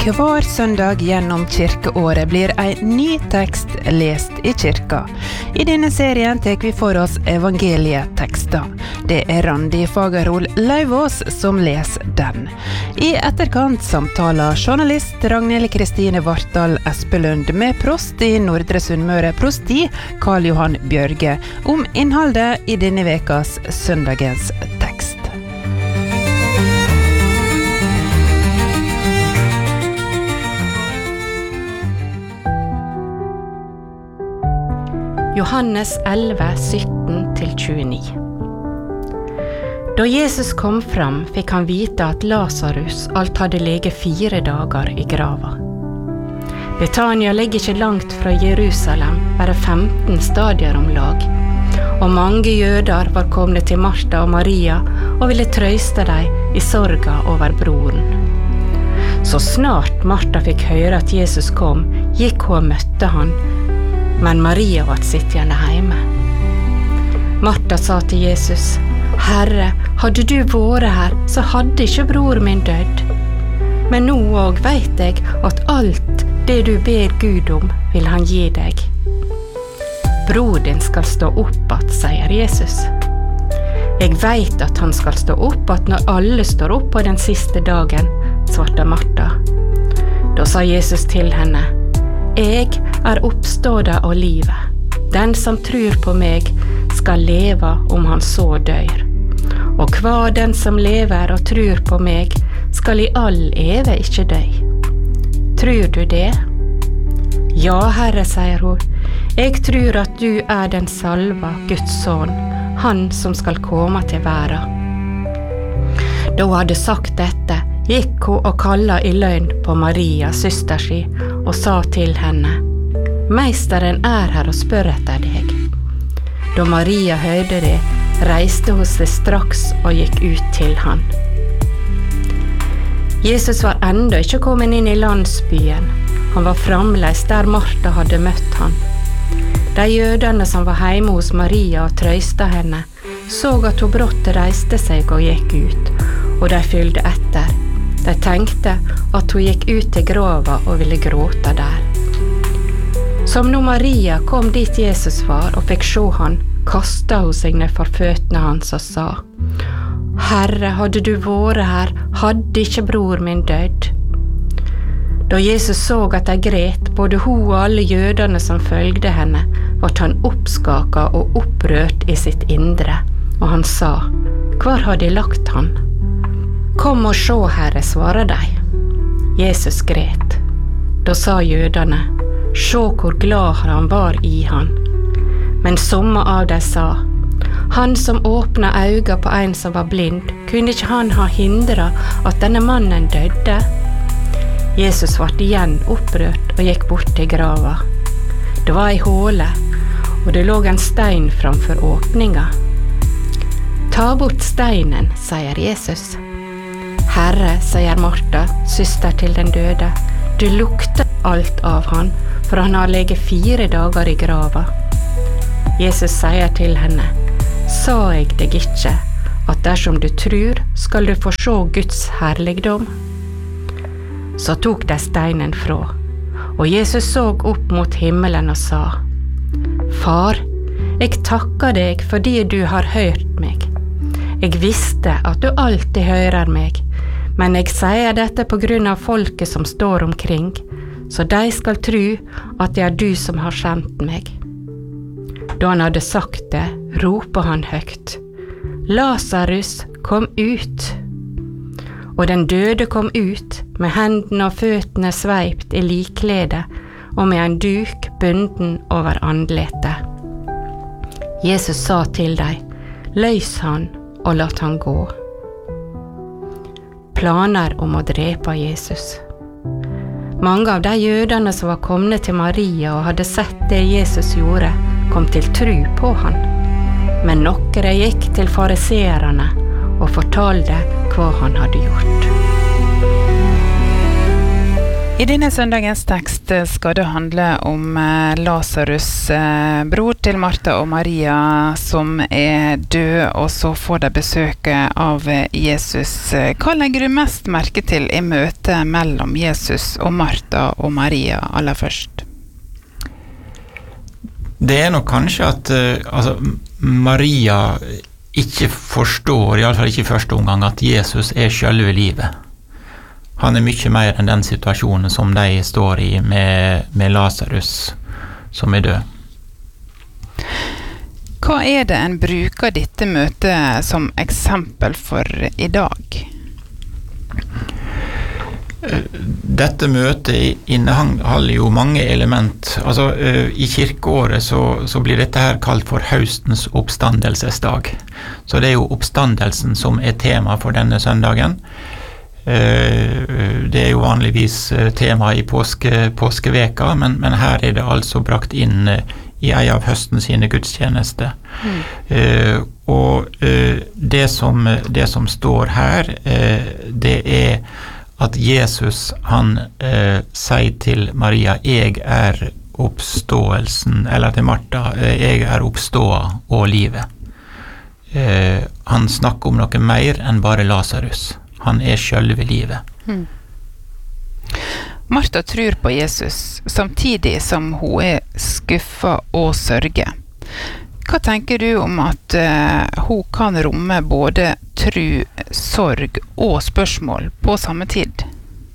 Hver søndag gjennom kirkeåret blir en ny tekst lest i kirka. I denne serien tar vi for oss evangelietekster. Det Randi Fagerhol Lauvås som leser den. I etterkant samtaler journalist Ragnhild Kristine Vartdal Espelund med prost i Nordre Sunnmøre prosti, Karl Johan Bjørge, om innholdet i denne vekas søndagens tekst. Johannes 11, 17-29. Da Jesus kom fram, fikk han vite at Lazarus alt hadde leget 4 dager i grava. Betania ligger ikke langt fra Jerusalem, bare 15 stadier om lag, og mange jøder var kommet til Martha og Maria og ville trøste dem i sorga over broren. Så snart Martha fikk høre at Jesus kom, gikk hun og møtte han, men Maria var sittende hjemme. Martha sa til Jesus, «Herre, hadde du vært her, så hadde ikke bror min dødd. Men nå og vet jeg at alt det du ber Gud om, vil han gi deg. Bror din skal stå opp at, sier Jesus. Jeg vet at han skal stå opp at når alle står opp på den siste dagen, svarte Martha. Da sa Jesus til henne, «Jeg oppståda og livet. Den som tror på meg skal leve om han så dør. Og hva den som lever og tror på meg skal i all eve ikke dø. Tror du det?» «Ja, Herre», sier hun. «Jeg tror at du den salva, Guds son, han som skal komme til verden.» Da hun hadde sagt dette, gikk hun og kallet i løgn på Maria, søster si, og sa til henne, «Meisteren her og spør etter deg.» Da Maria hørte det, reiste hun seg straks og gikk ut til han. Jesus var enda ikke kommet inn i landsbyen. Han var fremleis der Martha hadde møtt han. De jødene som var hjemme hos Maria og trøste henne, så at hun brått reiste seg og gikk ut, og de følgde etter. De tenkte at hun gikk ut til grava og ville gråte der. Som når Maria kom dit Jesus var og fikk se han, kastet hun seg ned for føttene hans og sa, «Herre, hadde du vært her, hadde ikke bror min dødd.» Da Jesus så at de gret, både hun og alle jødene som følgde henne, ble han oppskaket og opprørt i sitt indre, og han sa, «Hvor har de lagt han?» «Kom og se, Herre», svarer de. Jesus gret. Da sa jødene, «Se hvor glad han var i han.» Men somme av dem sa, «Han som åpnet øynene på en som var blind, kunne ikke han ha hindret at denne mannen døde?» Jesus ble igjen opprørt og gikk bort til grava. Det var en håle, og det lå en stein framfor åpninga. «Ta bort steinen», sier Jesus. «Herre», sier Martha, søster til den døde, «du lukter alt av han, for han har leget 4 dager i grava.» Jesus sier til henne, «Sa jeg deg ikke, at dersom du tror, skal du få se Guds herligdom?» Så tok de steinen fra, og Jesus så opp mot himmelen og sa, «Far, jeg takker deg fordi du har hørt meg. Jeg visste at du alltid hører meg, men jeg sier dette på grunn av folket som står omkring, så de skal tro at det du som har sendt meg.» Da han hadde sagt det, ropte han høyt, «Lazarus, kom ut!» Og den døde kom ut, med hendene og føttene sveipt i likkledet, og med en duk bunden over andletet. Jesus sa til dem, «Løs han, og lat han gå.» Planer om å drepe Jesus. Mange av de jødene som var kommet til Maria og hadde sett det Jesus gjorde, kom til tro på han. Men noen gikk til fariseerne og fortalte hva han hadde gjort. I denne søndagens tekst skal det handle om Lazarus, bror til Martha og Maria, som død, og så får de besøket av Jesus. Hva legger du mest merke til i møtet mellom Jesus og Martha og Maria aller først? Det nok kanskje at Maria ikke forstår, i alle fall ikke i første omgang, at Jesus selve livet. Han mye mer enn den situasjonen som de står i med Lazarus, som død. Hva det en bruker dette møtet som eksempel for i dag? Dette møtet inneholder jo mange element. I kirkeåret så blir dette her kalt for høstens oppstandelsesdag. Så det jo oppstandelsen som tema for denne søndagen. Det jo vanligvis tema i påskeveka, men her det altså brakt inn i en av høsten sine gudstjenester. Og det som står her, det at Jesus han sier til Maria, jeg oppståelsen, eller til Martha, jeg oppståa og livet. Han snakker om noe mer enn bare Lazarus. Han selve livet. Martha tror på Jesus, samtidig som hun skuffa og sørger. Hva tenker du om at hun kan romme både tro, sorg og spørsmål på samme tid?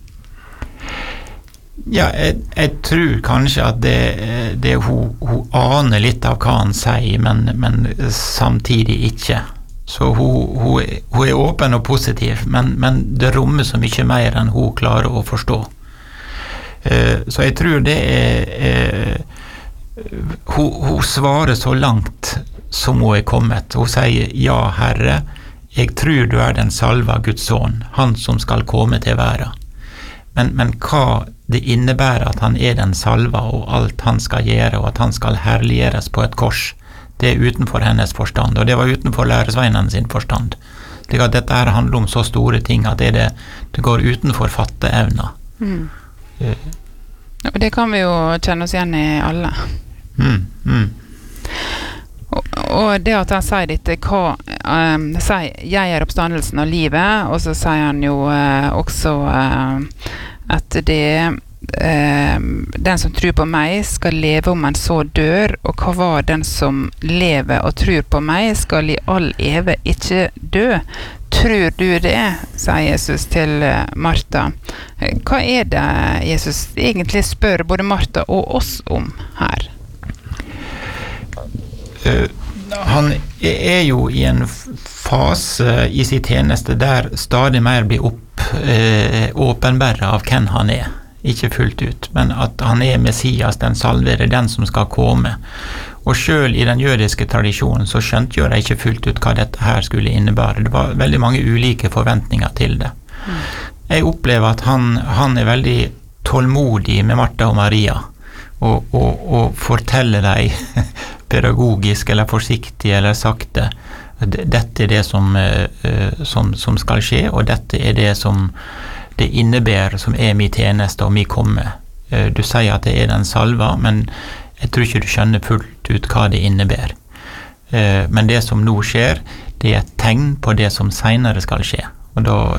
Ja, jeg tror kanskje at hun aner litt av hva han sier, men samtidig ikke. Så hun åpen og positiv, men det rommer så mye mer enn hun klarer å forstå. Så jeg tror det hun svarer så langt som hun kommet. Hun sier, ja, Herre, jeg tror du den salva Guds sønn, han som skal komme til verden. Men hva det innebærer at han den salva, og alt han skal gjøre, og at han skal herliggjøres på et kors, det utenfor hennes forstand, og det var utenfor læresveinen sin forstand. Slik at dette her handler om så store ting at det går utenfor fatteevna. Og det kan vi jo kjenne oss igjen i alle. Og det at han sier dette, sier, jeg oppstandelsen av livet, og så sier han jo også at den som tror på meg skal leve om han så dør, og hva var den som lever og tror på meg skal i all evig ikke dø. Tror du det, sier Jesus til Martha. Hva det Jesus egentlig spør både Martha og oss om her? Han jo i en fase i sin tjeneste der stadig mer blir åpenbæret av hvem han ikke fullt ut, men at han Messias, den salvede, den som skal komme. Og selv i den jødiske tradisjonen så skjønte jo de ikke fullt ut hva dette her skulle innebære. Det var veldig mange ulike forventninger til det. Jeg opplever at han veldig tålmodig med Martha og Maria, og forteller dem pedagogisk eller forsiktig eller sakte, dette det som skal skje, og dette det som det innebærer som min tjeneste og min komme. Du sier at det den salva, men jeg tror ikke du skjønner fullt ut hva det innebærer. Men det som nå skjer, det et tegn på det som senere skal skje. Og